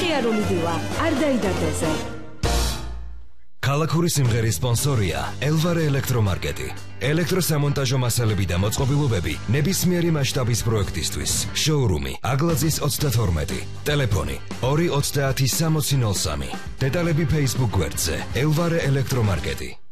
აღიარული დილა, არ დაიდარდეზე. ქალაქური სიმღერის სპონსორია ელვარე ელექტრომარკეტი. ელექტროსამონტაჟო მასალები და მოწყობილობები ნებისმიერი მასშტაბის პროექტისთვის. შოურუმი აგლაძის 32. ტელეფონი 230 6003. დეტალები Facebook გვერდზე ელვარე ელექტრომარკეტი.